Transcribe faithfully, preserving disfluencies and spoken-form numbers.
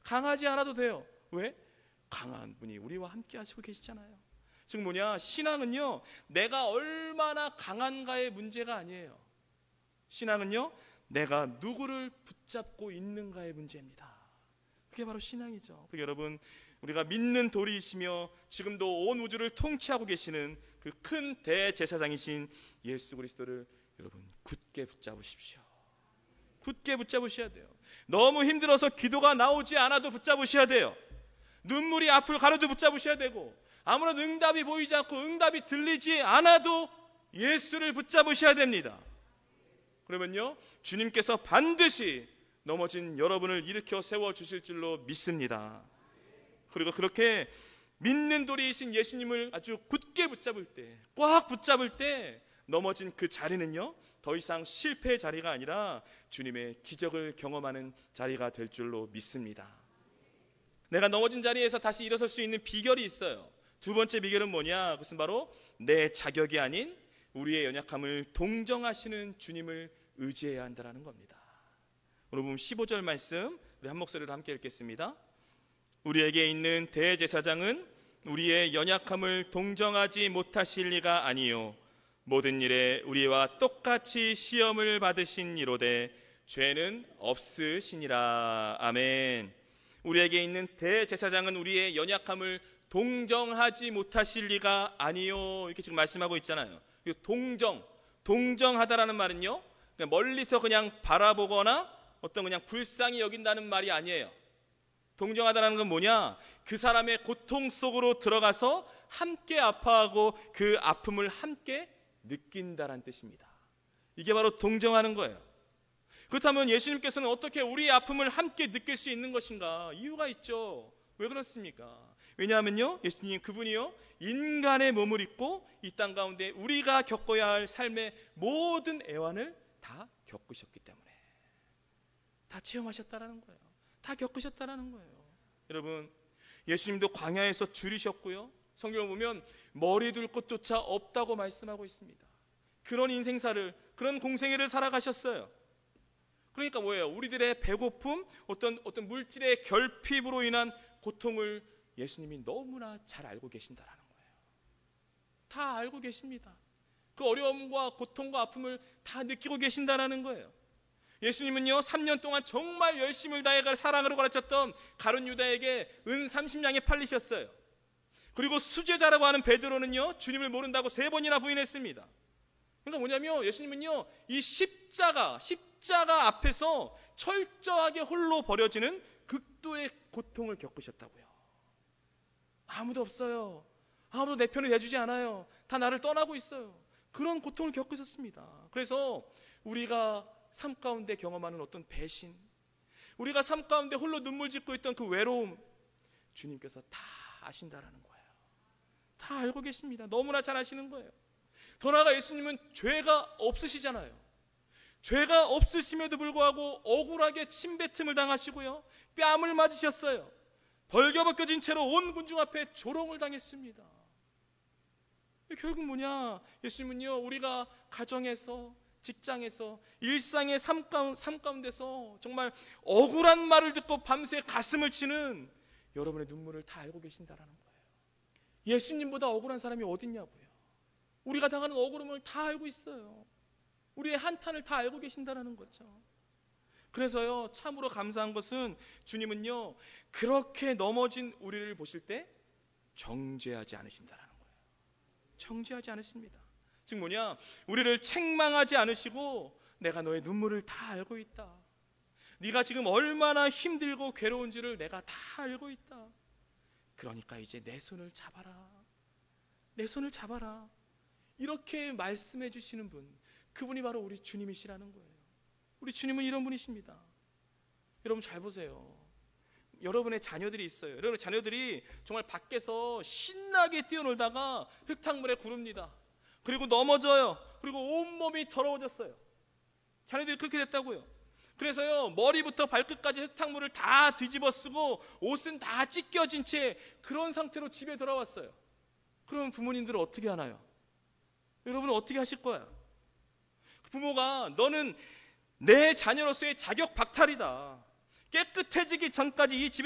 강하지 않아도 돼요. 왜? 강한 분이 우리와 함께 하시고 계시잖아요. 즉 뭐냐, 신앙은요 내가 얼마나 강한가의 문제가 아니에요. 신앙은요 내가 누구를 붙잡고 있는가의 문제입니다. 그게 바로 신앙이죠. 그러니까 여러분, 우리가 믿는 돌이시며 지금도 온 우주를 통치하고 계시는 그 큰 대제사장이신 예수 그리스도를 여러분 굳게 붙잡으십시오. 굳게 붙잡으셔야 돼요. 너무 힘들어서 기도가 나오지 않아도 붙잡으셔야 돼요. 눈물이 앞을 가려도 붙잡으셔야 되고, 아무런 응답이 보이지 않고 응답이 들리지 않아도 예수를 붙잡으셔야 됩니다. 그러면요 주님께서 반드시 넘어진 여러분을 일으켜 세워주실 줄로 믿습니다. 그리고 그렇게 믿는 돌이이신 예수님을 아주 굳게 붙잡을 때, 꽉 붙잡을 때 넘어진 그 자리는요 더 이상 실패의 자리가 아니라 주님의 기적을 경험하는 자리가 될 줄로 믿습니다. 내가 넘어진 자리에서 다시 일어설 수 있는 비결이 있어요. 두 번째 비결은 뭐냐? 그것은 바로 내 자격이 아닌 우리의 연약함을 동정하시는 주님을 의지해야 한다는 겁니다. 오늘 보면 십오 절 말씀 우리 한 목소리로 함께 읽겠습니다. 우리에게 있는 대제사장은 우리의 연약함을 동정하지 못하실 리가 아니요 모든 일에 우리와 똑같이 시험을 받으신 이로되 죄는 없으시니라. 아멘. 우리에게 있는 대제사장은 우리의 연약함을 동정하지 못하실 리가 아니요, 이렇게 지금 말씀하고 있잖아요. 동정, 동정하다라는 말은요 그냥 멀리서 그냥 바라보거나 어떤 그냥 불쌍히 여긴다는 말이 아니에요. 동정하다라는 건 뭐냐? 그 사람의 고통 속으로 들어가서 함께 아파하고 그 아픔을 함께 느낀다라는 뜻입니다. 이게 바로 동정하는 거예요. 그렇다면 예수님께서는 어떻게 우리의 아픔을 함께 느낄 수 있는 것인가? 이유가 있죠. 왜 그렇습니까? 왜냐하면요 예수님 그분이요 인간의 몸을 입고 이 땅 가운데 우리가 겪어야 할 삶의 모든 애환을 다 겪으셨기 때문에, 다 체험하셨다라는 거예요. 다 겪으셨다라는 거예요. 여러분, 예수님도 광야에서 줄이셨고요, 성경을 보면 머리 둘 곳조차 없다고 말씀하고 있습니다. 그런 인생사를, 그런 공생애를 살아가셨어요. 그러니까 뭐예요? 우리들의 배고픔, 어떤 어떤 물질의 결핍으로 인한 고통을 예수님이 너무나 잘 알고 계신다라는 거예요. 다 알고 계십니다. 그 어려움과 고통과 아픔을 다 느끼고 계신다라는 거예요. 예수님은요 삼 년 동안 정말 열심을 다해 사랑으로 가르쳤던 가룟 유다에게 은 삼십 냥에 팔리셨어요. 그리고 수제자라고 하는 베드로는요 주님을 모른다고 세 번이나 부인했습니다. 그러니까 뭐냐면 예수님은요 이 십자가 십자가 앞에서 철저하게 홀로 버려지는 극도의 고통을 겪으셨다고요. 아무도 없어요. 아무도 내 편을 대주지 않아요. 다 나를 떠나고 있어요. 그런 고통을 겪으셨습니다. 그래서 우리가 삶 가운데 경험하는 어떤 배신, 우리가 삶 가운데 홀로 눈물 짓고 있던 그 외로움, 주님께서 다 아신다라는 거예요. 다 알고 계십니다. 너무나 잘 아시는 거예요. 더 나아가 예수님은 죄가 없으시잖아요. 죄가 없으심에도 불구하고 억울하게 침뱉음을 당하시고요, 뺨을 맞으셨어요. 벌겨벗겨진 채로 온 군중 앞에 조롱을 당했습니다. 결국 뭐냐? 예수님은요 우리가 가정에서, 직장에서, 일상의 삶 가운데서 정말 억울한 말을 듣고 밤새 가슴을 치는 여러분의 눈물을 다 알고 계신다라는 거예요. 예수님보다 억울한 사람이 어딨냐고요. 우리가 당하는 억울함을 다 알고 있어요. 우리의 한탄을 다 알고 계신다라는 거죠. 그래서요 참으로 감사한 것은 주님은요 그렇게 넘어진 우리를 보실 때 정죄하지 않으신다라는 거예요. 정죄하지 않으십니다. 즉 뭐냐, 우리를 책망하지 않으시고 내가 너의 눈물을 다 알고 있다. 네가 지금 얼마나 힘들고 괴로운지를 내가 다 알고 있다. 그러니까 이제 내 손을 잡아라. 내 손을 잡아라. 이렇게 말씀해 주시는 분, 그분이 바로 우리 주님이시라는 거예요. 우리 주님은 이런 분이십니다. 여러분 잘 보세요. 여러분의 자녀들이 있어요. 여러분의 자녀들이 정말 밖에서 신나게 뛰어놀다가 흙탕물에 구릅니다. 그리고 넘어져요. 그리고 온몸이 더러워졌어요. 자녀들이 그렇게 됐다고요. 그래서요 머리부터 발끝까지 흙탕물을 다 뒤집어 쓰고 옷은 다 찢겨진 채 그런 상태로 집에 돌아왔어요. 그럼 부모님들은 어떻게 하나요? 여러분은 어떻게 하실 거야? 부모가 너는 내 자녀로서의 자격 박탈이다. 깨끗해지기 전까지 이 집에